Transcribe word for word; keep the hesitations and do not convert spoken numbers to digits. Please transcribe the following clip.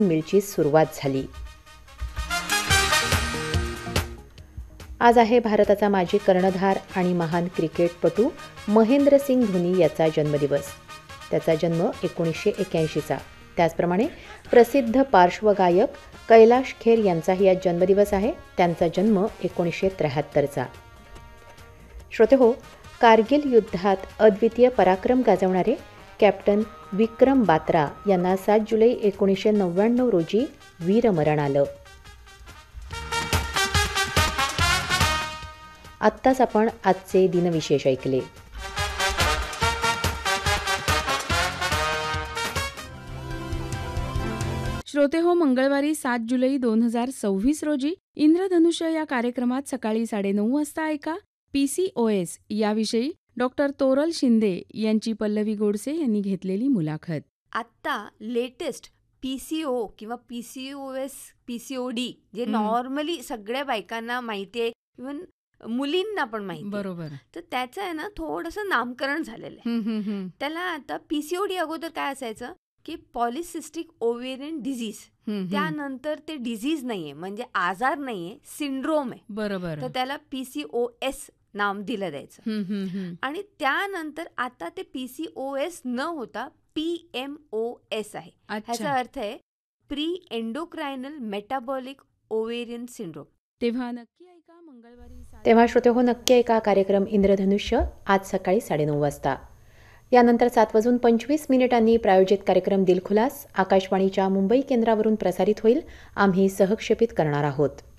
मिलची सुरुवात झाली. आज आहे भारताचा माजी कर्णधार आणि महान क्रिकेटपटू महेंद्रसिंग धोनी याचा जन्मदिवस. त्याचा जन्म एकोणीसशे एक्क्याऐंशीचा. त्याचप्रमाणे प्रसिद्ध पार्श्वगायक कैलाश खेर यांचाही आज जन्मदिवस आहे. त्यांचा जन्म एकोणीसशे त्र्याहत्तरचा. श्रोतेहो, कारगिल युद्धात अद्वितीय पराक्रम गाजवणारे कॅप्टन विक्रम बात्रा यांना सात जुलै एकोणीसशे नव्याण्णव रोजी वीरमरण आलं. आत्ताच आपण आजचे दिनविशेष ऐकले. श्रोतेहो, मंगळवारी सात जुलै दोन हजार सव्वीस रोजी इंद्रधनुष्य या कार्यक्रमात सकाळी साडेनऊ वाजता ऐका पीसीओएस याविषयी डॉक्टर तोरल शिंदे यांची पल्लवी गोडसे यांनी घेतलेली मुलाखत. आत्ता लेटेस्ट पीसीओ किंवा पीसीओएस पीसीओडी जे नॉर्मली सगळ्या बायकांना माहिती आहे, इव्हन मुलींना पण माहिती, बरोबर, तर त्याचं आहे ना थोडंसं नामकरण झालेलं आहे. त्याला आता पीसीओडी अगोदर काय असायचं की पॉलिसिस्टिक ओव्हेरियन डिझीज, त्यानंतर ते डिझीज नाहीये म्हणजे आजार नाहीये, सिंड्रोम आहे, बरोबर, तर त्याला पीसीओएस नाम दिलं द्यायचं. आणि त्यानंतर आता ते पीसीओएस न होता पीएमओएस आहे. ह्याचा अर्थ आहे प्री एंडोक्रायनल मेटाबॉलिक ओव्हेरियन सिंड्रोम. तेव्हा नक्की ऐका मंगळवारी. तेव्हा श्रोते हो, नक्की ऐका कार्यक्रम इंद्रधनुष्य आज सकाळी साडेनऊ वाजता. यानंतर सात वाजून पंचवीस मिनिटांनी प्रायोजित कार्यक्रम दिलखुलास आकाशवाणीच्या मुंबई केंद्रावरून प्रसारित होईल. आम्ही सहक्षेपित करणार आहोत.